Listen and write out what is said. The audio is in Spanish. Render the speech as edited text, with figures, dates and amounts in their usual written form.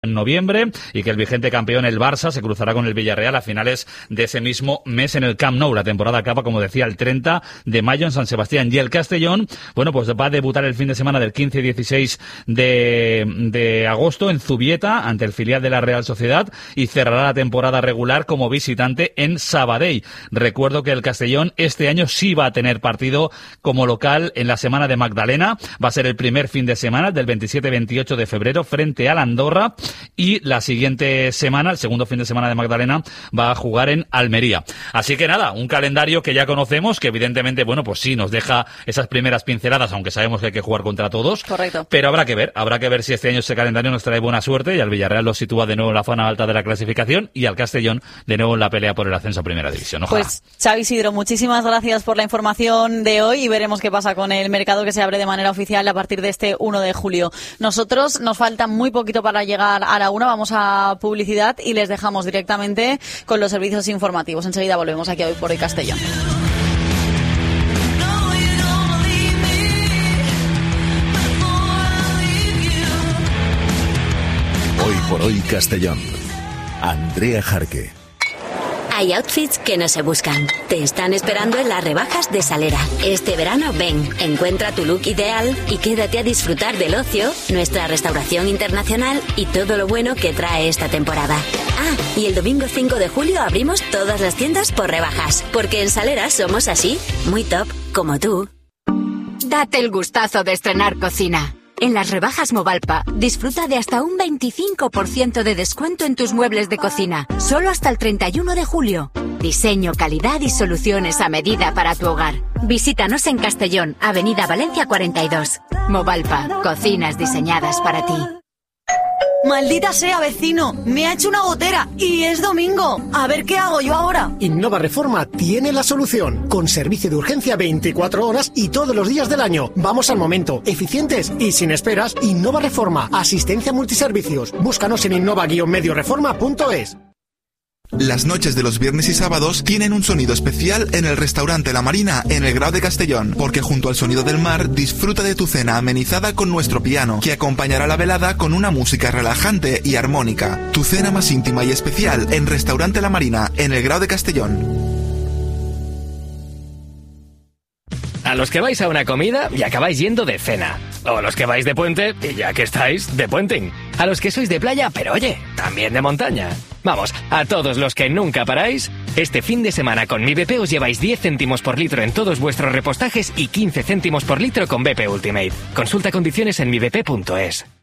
en noviembre y que el vigente campeón, el Barça, se cruzará con el Villarreal a finales de ese mismo mes en el Camp Nou. La temporada acaba, como decía, el 30 de mayo en San Sebastián. Y el Castellón, bueno, pues va a debutar el fin de semana del 15 y 16 de agosto en Zubieta ante el filial de la Real Sociedad y cerrará la temporada regular como visitante en Sabadell. Recuerdo que el Castellón este año sí va a tener partido como local en la semana de Magdalena. Va a ser el primer fin de semana del 27-28 de febrero frente al Andorra. Y la siguiente semana, el segundo fin de semana de Magdalena, va a jugar en Almería. Así que nada, un calendario que ya conocemos, que evidentemente, bueno, pues sí, nos deja esas primeras pinceladas, aunque sabemos que hay que jugar contra todos. Correcto. Pero habrá que ver si este año ese calendario nos trae buena suerte y al Villarreal lo sitúa de nuevo en la zona alta de la clasificación y al Castellón de nuevo en la pelea por el ascenso a Primera División. Ojalá. Pues, Xavi Isidro, muchísimas gracias por la información de hoy y veremos qué pasa con el mercado que se abre de manera oficial a partir de este 1 de julio. Nosotros nos falta muy poquito para llegar a la 1, vamos a publicidad y les dejamos directamente con los servicios informativos. Enseguida volvemos aquí a Hoy por Hoy Castellón. Hoy por Hoy Castellón. Andrea Jarque. Hay outfits que no se buscan. Te están esperando en las rebajas de Salera. Este verano ven, encuentra tu look ideal y quédate a disfrutar del ocio, nuestra restauración internacional y todo lo bueno que trae esta temporada. Ah, y el domingo 5 de julio abrimos todas las tiendas por rebajas, porque en Salera somos así, muy top, como tú. Date el gustazo de estrenar cocina. En las rebajas Movalpa, disfruta de hasta un 25% de descuento en tus muebles de cocina, solo hasta el 31 de julio. Diseño, calidad y soluciones a medida para tu hogar. Visítanos en Castellón, Avenida Valencia 42. Movalpa, cocinas diseñadas para ti. Maldita sea, vecino, me ha hecho una gotera y es domingo. A ver qué hago yo ahora. Innova Reforma tiene la solución, con servicio de urgencia 24 horas y todos los días del año. Vamos al momento, eficientes y sin esperas. Innova Reforma, asistencia multiservicios. Búscanos en innova-medioreforma.es. Las noches de los viernes y sábados tienen un sonido especial en el restaurante La Marina en el Grao de Castellón, porque junto al sonido del mar disfruta de tu cena amenizada con nuestro piano, que acompañará la velada con una música relajante y armónica. Tu cena más íntima y especial en Restaurante La Marina en el Grao de Castellón. A los que vais a una comida y acabáis yendo de cena. O a los que vais de puente y ya que estáis, de puenting. A los que sois de playa, pero oye, también de montaña. Vamos, a todos los que nunca paráis, este fin de semana con Mi BP os lleváis 10 céntimos por litro en todos vuestros repostajes y 15 céntimos por litro con BP Ultimate. Consulta condiciones en mibp.es.